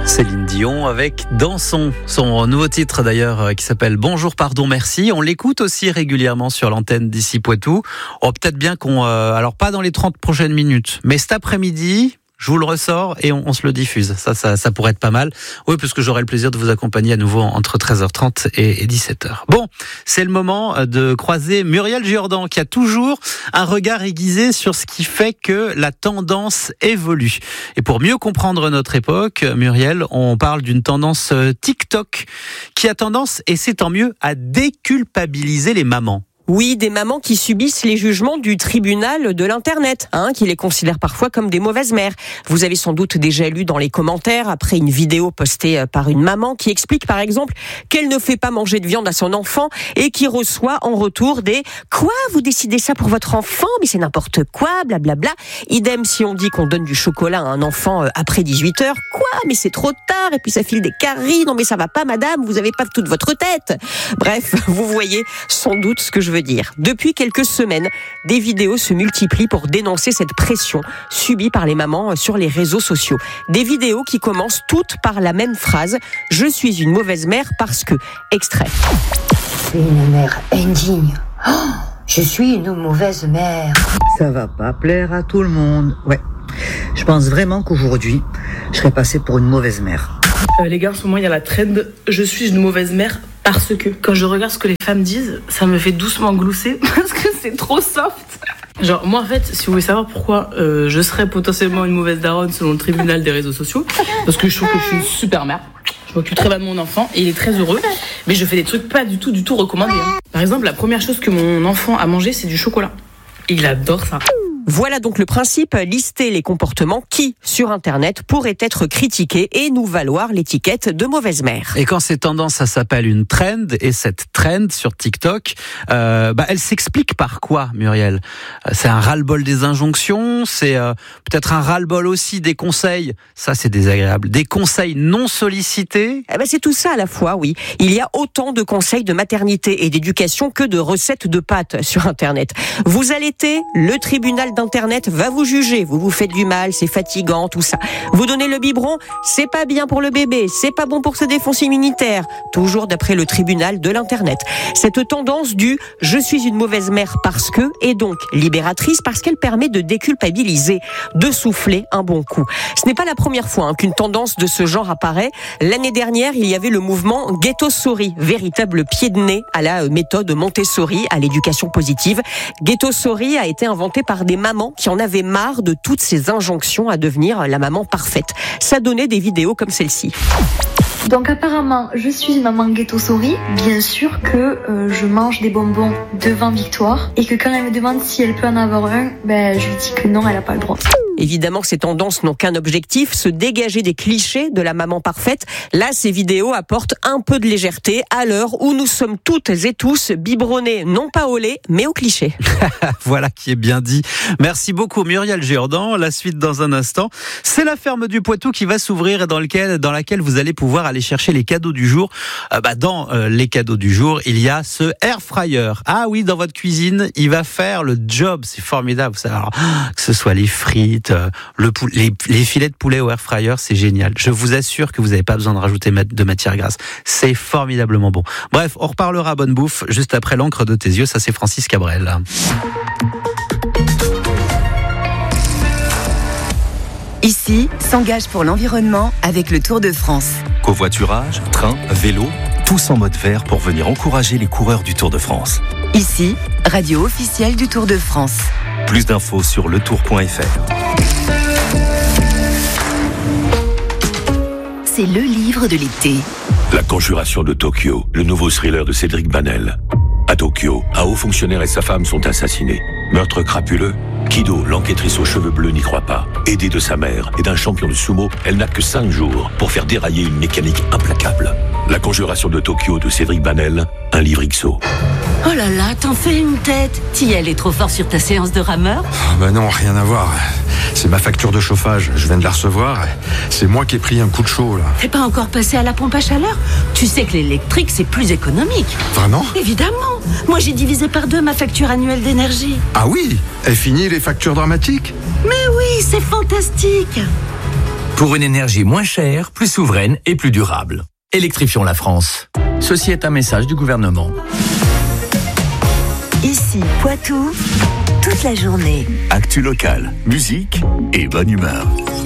Céline Dion avec Dansons, son nouveau titre d'ailleurs qui s'appelle Bonjour, pardon, merci. On l'écoute aussi régulièrement sur l'antenne d'ici Poitou. Oh, peut-être bien qu'on... alors pas dans les 30 prochaines minutes, mais cet après-midi... Je vous le ressors et on se le diffuse. Ça pourrait être pas mal. Oui, parce que j'aurai le plaisir de vous accompagner à nouveau entre 13h30 et 17h. Bon, c'est le moment de croiser Muriel Jourdan, qui a toujours un regard aiguisé sur ce qui fait que la tendance évolue. Et pour mieux comprendre notre époque, Muriel, on parle d'une tendance TikTok qui a tendance, et c'est tant mieux, à déculpabiliser les mamans. Oui, des mamans qui subissent les jugements du tribunal de l'Internet, qui les considère parfois comme des mauvaises mères. Vous avez sans doute déjà lu dans les commentaires, après une vidéo postée par une maman qui explique par exemple qu'elle ne fait pas manger de viande à son enfant et qui reçoit en retour des « Quoi, vous décidez ça pour votre enfant ? Mais c'est n'importe quoi, blablabla ». Idem si on dit qu'on donne du chocolat à un enfant après 18h. « Quoi ? Mais c'est trop tard et puis ça file des caries. Non mais ça va pas madame, vous avez pas toute votre tête ». Bref, vous voyez sans doute ce que je veux dire. Depuis quelques semaines, des vidéos se multiplient pour dénoncer cette pression subie par les mamans sur les réseaux sociaux. Des vidéos qui commencent toutes par la même phrase « Je suis une mauvaise mère parce que... » Extrait. Je suis une mère indigne. Oh, je suis une mauvaise mère. Ça va pas plaire à tout le monde. Ouais. Je pense vraiment qu'aujourd'hui, je serais passée pour une mauvaise mère. Les gars, en ce moment, il y a la trend « Je suis une mauvaise mère » parce que quand je regarde ce que les femmes disent, ça me fait doucement glousser parce que c'est trop soft. Genre, moi, en fait, si vous voulez savoir pourquoi je serais potentiellement une mauvaise daronne selon le tribunal des réseaux sociaux, parce que je trouve que je suis une super mère. Je m'occupe très bien de mon enfant et il est très heureux, mais je fais des trucs pas du tout recommandés. Par exemple, la première chose que mon enfant a mangé, c'est du chocolat. Il adore ça. Voilà donc le principe, lister les comportements qui, sur Internet, pourraient être critiqués et nous valoir l'étiquette de mauvaise mère. Et quand c'est tendance, ça s'appelle une trend, et cette trend sur TikTok, elle s'explique par quoi, Muriel ? C'est un ras-le-bol des injonctions, c'est peut-être un ras-le-bol aussi des conseils, ça c'est désagréable, des conseils non sollicités. C'est tout ça à la fois, oui. Il y a autant de conseils de maternité et d'éducation que de recettes de pâtes sur Internet. Vous allaitez, le tribunal d'Internet va vous juger, vous vous faites du mal, c'est fatigant, tout ça. Vous donnez le biberon, c'est pas bien pour le bébé, c'est pas bon pour ses défenses immunitaires, toujours d'après le tribunal de l'Internet. Cette tendance du « je suis une mauvaise mère parce que » est donc libératrice parce qu'elle permet de déculpabiliser, de souffler un bon coup. Ce n'est pas la première fois qu'une tendance de ce genre apparaît. L'année dernière, il y avait le mouvement Ghetto-Sorry, véritable pied de nez à la méthode Montessori, à l'éducation positive. Ghetto-Sorry a été inventé par des mamans qui en avaient marre de toutes ces injonctions à devenir la maman parfaite. Ça donnait des vidéos comme celle-ci. Donc apparemment, je suis une maman Ghetto-Sorry. Bien sûr que je mange des bonbons devant Victoire et que quand elle me demande si elle peut en avoir un, je lui dis que non, elle n'a pas le droit. Évidemment, ces tendances n'ont qu'un objectif, se dégager des clichés de la maman parfaite. Là, ces vidéos apportent un peu de légèreté à l'heure où nous sommes toutes et tous biberonnés, non pas au lait, mais au cliché. Voilà qui est bien dit. Merci beaucoup Muriel Jourdan. La suite dans un instant. C'est la ferme du Poitou qui va s'ouvrir et dans laquelle vous allez pouvoir aller chercher les cadeaux du jour. Dans les cadeaux du jour, il y a ce air fryer. Ah oui, dans votre cuisine, il va faire le job. C'est formidable. Alors, que ce soit les frites, les filets de poulet au air fryer, c'est génial. Je vous assure que vous n'avez pas besoin de rajouter de matière grasse. C'est formidablement bon. Bref, on reparlera bonne bouffe juste après l'encre de tes yeux. Ça, c'est Francis Cabrel. Ici, s'engage pour l'environnement avec le Tour de France. Covoiturage, train, vélo, tous en mode vert pour venir encourager les coureurs du Tour de France. Ici, radio officielle du Tour de France. Plus d'infos sur letour.fr. C'est le livre de l'été. La Conjuration de Tokyo, le nouveau thriller de Cédric Banel. À Tokyo, un haut fonctionnaire et sa femme sont assassinés. Meurtre crapuleux. Kido, l'enquêtrice aux cheveux bleus, n'y croit pas. Aidée de sa mère et d'un champion de sumo, elle n'a que 5 jours pour faire dérailler une mécanique implacable. La Conjuration de Tokyo de Cédric Banel, un livre XO. Oh là là, t'en fais une tête. T'y est trop fort sur ta séance de rameur ? Non, rien à voir. C'est ma facture de chauffage, je viens de la recevoir. C'est moi qui ai pris un coup de chaud là. T'es pas encore passé à la pompe à chaleur ? Tu sais que l'électrique c'est plus économique. Vraiment ? Évidemment. Moi j'ai divisé par 2 ma facture annuelle d'énergie. Ah oui ? Est fini les factures dramatiques ? Mais oui, c'est fantastique. Pour une énergie moins chère, plus souveraine et plus durable. Électrifions la France. Ceci est un message du gouvernement. Ici, Poitou, toute la journée. Actu locale, musique et bonne humeur.